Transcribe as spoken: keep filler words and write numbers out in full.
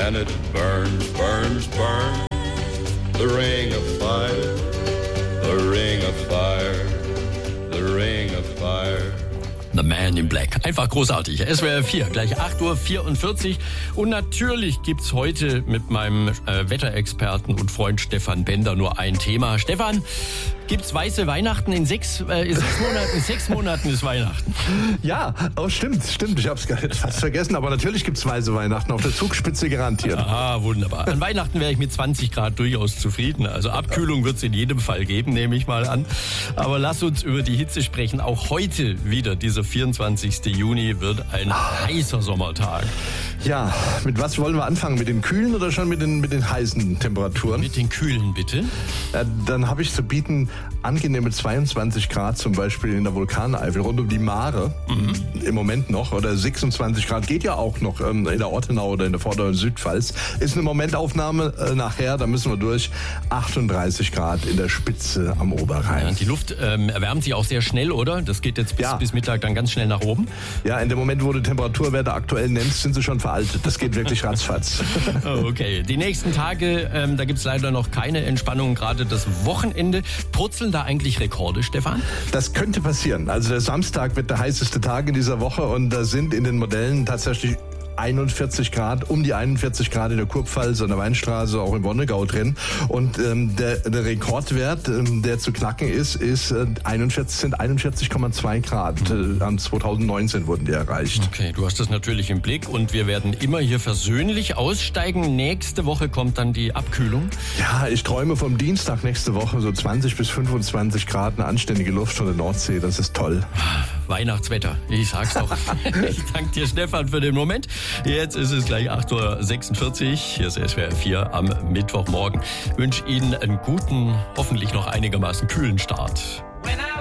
and it burns, burns, burns. The ring of fire, the ring of fire, the ring of fire. The Man in Black. Einfach großartig. S W R vier, gleich acht Uhr vierundvierzig. Und natürlich gibt's heute mit meinem äh, Wetterexperten und Freund Stefan Bender nur ein Thema. Stefan, gibt's weiße Weihnachten? In sechs, äh, in sechs Monaten, in sechs Monaten ist Weihnachten. Ja, oh stimmt, stimmt. Ich habe es fast vergessen. Aber natürlich gibt's weiße Weihnachten auf der Zugspitze garantiert. Ah, wunderbar. An Weihnachten wäre ich mit zwanzig Grad durchaus zufrieden. Also Abkühlung wird's in jedem Fall geben, nehme ich mal an. Aber lass uns über die Hitze sprechen. Auch heute wieder, dieser vierundzwanzigsten Juni, wird ein heißer Sommertag. Ja, mit was wollen wir anfangen? Mit den kühlen oder schon mit den, mit den heißen Temperaturen? Mit den kühlen, bitte. Äh, dann habe ich zu bieten angenehme zweiundzwanzig Grad zum Beispiel in der Vulkaneifel, rund um die Mare, mhm. im Moment noch. Oder sechsundzwanzig Grad geht ja auch noch ähm, in der Ortenau oder in der Vorderen Südpfalz. Ist eine Momentaufnahme äh, nachher, da müssen wir durch. achtunddreißig Grad in der Spitze am Oberrhein. Ja, die Luft ähm, erwärmt sich auch sehr schnell, oder? Das geht jetzt bis, ja. bis Mittag dann ganz schnell nach oben. Ja, in dem Moment, wo du Temperaturwerte aktuell nennst, sind sie schon veraltet. Das geht wirklich ratzfatz. Okay, die nächsten Tage, ähm, da gibt's leider noch keine Entspannung, gerade das Wochenende. Purzeln da eigentlich Rekorde, Stefan? Das könnte passieren. Also der Samstag wird der heißeste Tag in dieser Woche und da sind in den Modellen tatsächlich einundvierzig Grad, um die einundvierzig Grad in der Kurpfalz, an der Weinstraße, auch im Wonnegau drin. Und ähm, der, der Rekordwert, ähm, der zu knacken ist, ist äh, einundvierzig, sind einundvierzig Komma zwei Grad. Äh, am zweitausendneunzehn wurden die erreicht. Okay, du hast das natürlich im Blick und wir werden immer hier versöhnlich aussteigen. Nächste Woche kommt dann die Abkühlung. Ja, ich träume vom Dienstag nächste Woche, so zwanzig bis fünfundzwanzig Grad, eine anständige Luft von der Nordsee, das ist toll. Weihnachtswetter, ich sag's doch. Ich danke dir, Stefan, für den Moment. Jetzt ist es gleich acht Uhr sechsundvierzig. Hier ist S W R vier am Mittwochmorgen. Ich wünsche Ihnen einen guten, hoffentlich noch einigermaßen kühlen Start.